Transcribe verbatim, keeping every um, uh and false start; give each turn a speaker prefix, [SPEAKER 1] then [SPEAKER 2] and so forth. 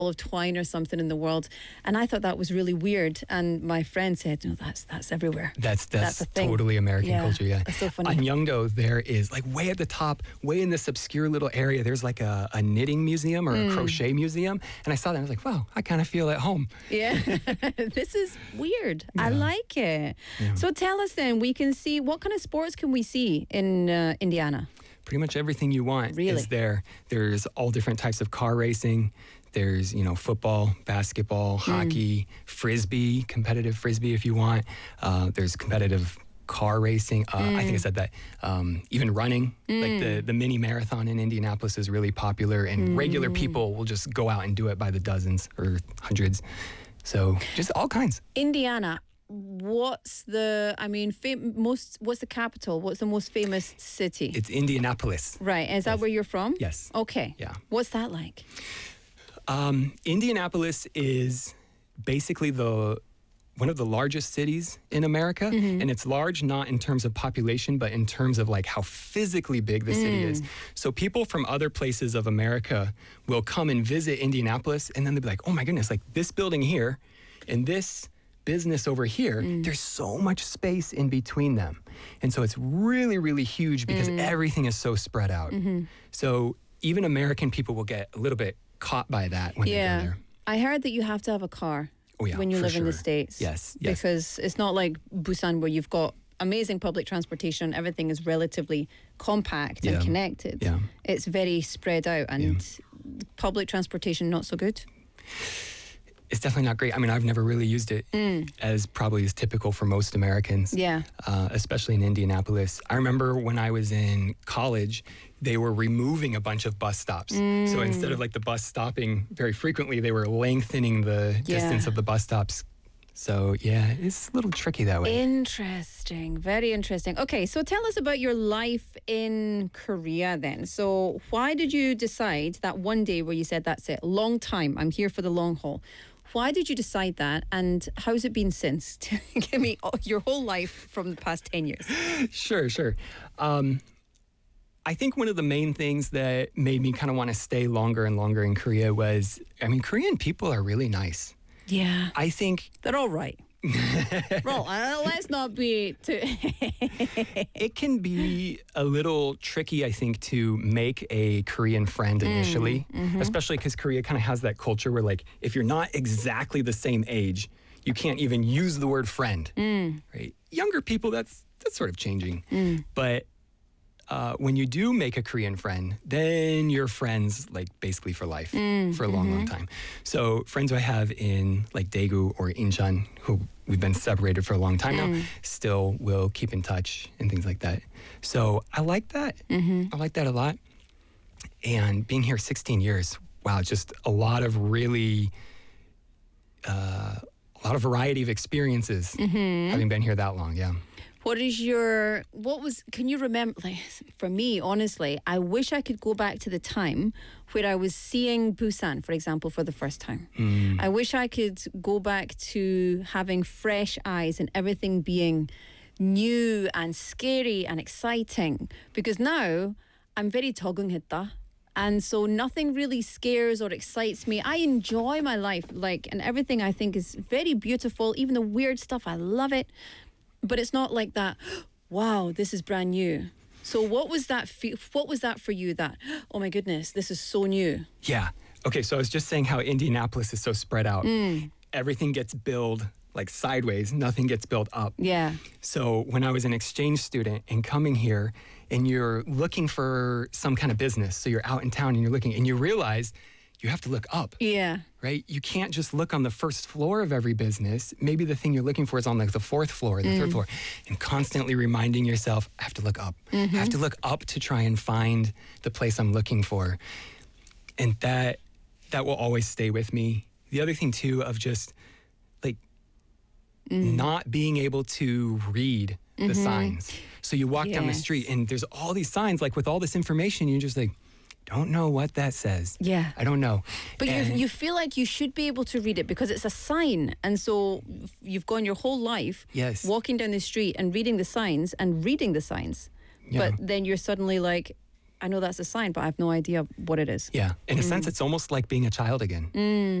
[SPEAKER 1] of twine or something in the world, and I thought that was really weird. And my friend said, "No, that's that's everywhere.
[SPEAKER 2] That's that's,
[SPEAKER 1] That's a thing."
[SPEAKER 2] totally American
[SPEAKER 1] Yeah,
[SPEAKER 2] culture. Yeah,
[SPEAKER 1] that's so funny.
[SPEAKER 2] On Yeongdo, there is like way at the top, way in this obscure little area. There's like a, a knitting museum or a
[SPEAKER 1] Mm.
[SPEAKER 2] crochet museum, and I saw that. And I was like, wow, I kind of feel at home.
[SPEAKER 1] Yeah, this is weird. I
[SPEAKER 2] Yeah.
[SPEAKER 1] like it.
[SPEAKER 2] Yeah.
[SPEAKER 1] So tell us then, we can see what kind of sports can we see in uh, Indiana?
[SPEAKER 2] Pretty much everything you want
[SPEAKER 1] Really?
[SPEAKER 2] is there. There's all different types of car racing. There's, you know, football, basketball,
[SPEAKER 1] Mm.
[SPEAKER 2] hockey, frisbee, competitive frisbee if you want. Uh, there's competitive car racing. Uh, I think I said that. Um, even running, like the, the mini marathon in Indianapolis is really popular, and regular people will just go out and do it by the dozens or hundreds. So just all kinds.
[SPEAKER 1] Indiana. What's the? I mean, fam- most. What's the capital? What's the most famous city?
[SPEAKER 2] It's Indianapolis.
[SPEAKER 1] Right. Is that
[SPEAKER 2] Yes.
[SPEAKER 1] where you're from?
[SPEAKER 2] Yes.
[SPEAKER 1] Okay.
[SPEAKER 2] Yeah.
[SPEAKER 1] What's that like?
[SPEAKER 2] Um, Indianapolis is basically the one of the largest cities in America, and it's large not in terms of population, but in terms of like how physically big the city is. So people from other places of America will come and visit Indianapolis, and then they'll be like, "Oh my goodness! Like this building here, and this business over here, there's so much space in between them, and so it's really, really huge because everything is so spread out. So even American people will get a little bit caught by that when they go
[SPEAKER 1] Yeah.
[SPEAKER 2] there.
[SPEAKER 1] I heard that you have to have a car
[SPEAKER 2] Oh, yeah,
[SPEAKER 1] when you
[SPEAKER 2] for
[SPEAKER 1] live in the
[SPEAKER 2] sure.
[SPEAKER 1] States.
[SPEAKER 2] Yes, yes.
[SPEAKER 1] Because it's not like Busan where you've got amazing public transportation. Everything is relatively compact and
[SPEAKER 2] Yeah.
[SPEAKER 1] connected.
[SPEAKER 2] Yeah.
[SPEAKER 1] It's very spread out, and public transportation not so good.
[SPEAKER 2] It's definitely not great. I mean, I've never really used it as probably is typical for most Americans.
[SPEAKER 1] Yeah.
[SPEAKER 2] Uh, especially in Indianapolis. I remember when I was in college, they were removing a bunch of bus stops. So instead of like the bus stopping very frequently, they were lengthening the
[SPEAKER 1] Yeah.
[SPEAKER 2] distance of the bus stops. So yeah, it's a little tricky that way.
[SPEAKER 1] Interesting. Very interesting. Okay, so tell us about your life in Korea then. So why did you decide that one day where you said, that's it, long time, I'm here for the long haul? Why did you decide that, and how's it been since? Give me all- your whole life from the past ten years.
[SPEAKER 2] Sure, sure. Um, I think one of the main things that made me kind of want to stay longer and longer in Korea was, I mean, Korean people are really nice.
[SPEAKER 1] Yeah.
[SPEAKER 2] I think
[SPEAKER 1] They're all right. Well, uh, let's not be too...
[SPEAKER 2] it can be a little tricky, I think, to make a Korean friend initially, especially because Korea kind of has that culture where, like, if you're not exactly the same age, you can't even use the word friend, right? Younger people, that's that's sort of changing. But uh, when you do make a Korean friend, then you're friends, like, basically for life, for a long, long time. So friends I have in, like, Daegu or Incheon, who we've been separated for a long time now, still will keep in touch and things like that. So I like that. I like that a lot. And being here sixteen years, wow, just a lot of really, uh, a lot of variety of experiences having been here that long, yeah.
[SPEAKER 1] What is your, what was, can you remember, like, for me, honestly, I wish I could go back to the time where I was seeing Busan, for example, for the first time. I wish I could go back to having fresh eyes and everything being new and scary and exciting, because now I'm very 적응했다. And so nothing really scares or excites me. I enjoy my life, like, and everything I think is very beautiful. Even the weird stuff, I love it. But it's not like that, wow, this is brand new. So what was that fe- what was that for you, that, oh my goodness, this is so new?
[SPEAKER 2] Yeah. Okay, so I was just saying how Indianapolis is so spread out. Everything gets billed like sideways, nothing gets built up.
[SPEAKER 1] Yeah.
[SPEAKER 2] So when I was an exchange student and coming here and you're looking for some kind of business, so you're out in town and you're looking and you realize you have to look up,
[SPEAKER 1] Yeah.
[SPEAKER 2] right? You can't just look on the first floor of every business. Maybe the thing you're looking for is on like the fourth floor or the third floor, and constantly reminding yourself, I have to look up. I have to look up to try and find the place I'm looking for. And that that will always stay with me. The other thing too of just like not being able to read the signs. So you walk down the
[SPEAKER 1] Yes.
[SPEAKER 2] street and there's all these signs, like with all this information, you're just like, don't know what that says.
[SPEAKER 1] Yeah.
[SPEAKER 2] I don't know.
[SPEAKER 1] But you
[SPEAKER 2] And-
[SPEAKER 1] you feel like you should be able to read it because it's a sign. And so you've gone your whole life
[SPEAKER 2] Yes.
[SPEAKER 1] walking down the street and reading the signs and reading the signs.
[SPEAKER 2] Yeah.
[SPEAKER 1] But then you're suddenly like, I know that's a sign, but I have no idea what it is.
[SPEAKER 2] Yeah. In a sense, it's almost like being a child again.
[SPEAKER 1] Mm.